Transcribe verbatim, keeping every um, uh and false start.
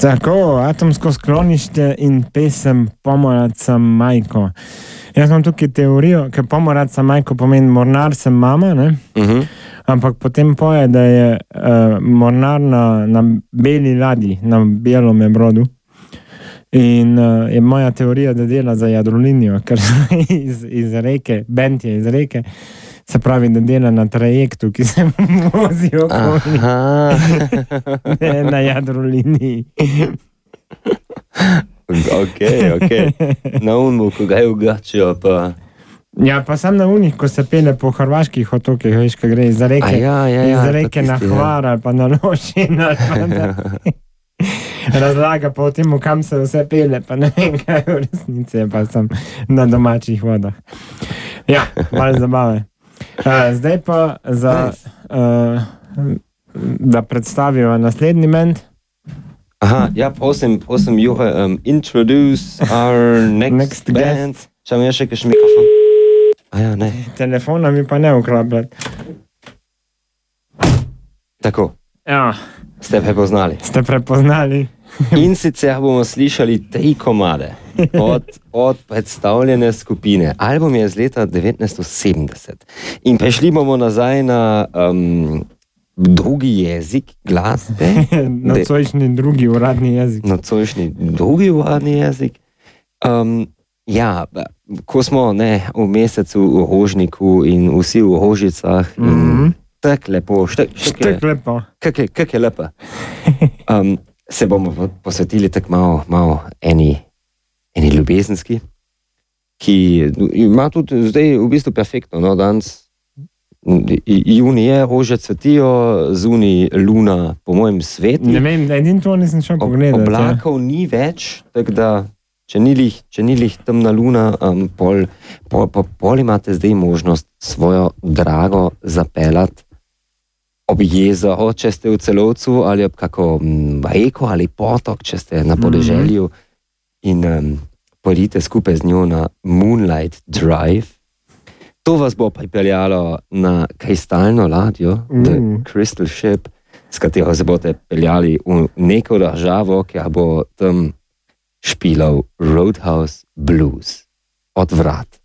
Tako, atomsko sklonište in pesem Pomorac sem majko. Jaz imam tukaj teorijo, ker Pomorac sem majko pomeni mornar sem mama, ne? Uh-huh. Ampak potem poje, da je uh, mornar na, na beli ladji, na belom brodu. In uh, je moja teorija, da dela za jadrolinijo, ker iz, iz reke, bend je iz reke, se pravi, da dela na trajektu, ki se vozi okoli. Ne na jadroliniji. Ok, ok. Na unmu, ko ga je ugačijo, pa... Ja, pa sam na unih, ko se pele po hrvaških otokih, veš, ko gre iz reke, ja, ja, ja, iz reke na Hvar ali pa na Lošin, ali pa da razlaga pa o tem, kam se vse pele, pa ne vem, kaj v resnici, pa sem na domačih vodah. Ja, malo zabave. Uh, zdaj pa za, uh, da predstavijo naslednji band. Aha, ja, prosim, prosim, Juhe, um, introduce our next, next band. Če mi je še kakšen mikrofon? A ja, ne. Telefona mi pa ne uklapljati. Tako. Ja. Ste prepoznali. Ste prepoznali. In sicer bomo slišali tri komade od, od predstavljene skupine. Album je iz leta devetnajststo sedemdeset. In prešli bomo nazaj na um, drugi jezik glasbe. Nocojšnji drugi uradni jezik. Nocojšnji drugi uradni jezik. Um, ja, ko smo ne, v mesecu v Rožniku in vsi v Rožicah in mm-hmm. tak lepo, štek, štek, štek lepo. Kak je, kak je lepo. Um, se bomo posvetili tak malo, malo eni, eni ljubezenski, ki ima tudi zdaj v bistvu perfektno, no, danes juni je, rože cvetijo, zunaj luna, po mojem svetu. Ne vem, edin to nisem šel pogledati. Oblakov ja. Ni več, tako da, če ni lih, če ni lih temna luna, um, pol, pol, pol, pol imate zdaj možnost svojo drago zapeljati ob jezero, če ste v Celovcu, ali ob kako reko ali potok, če ste na podeželju in um, pojdite skupaj z njo na Moonlight Drive. To vas bo pripeljalo na kristalno ladjo, mm. The Crystal Ship, s katero se boste peljali v neko državo, kjer bo tam špilal Roadhouse Blues od vrat.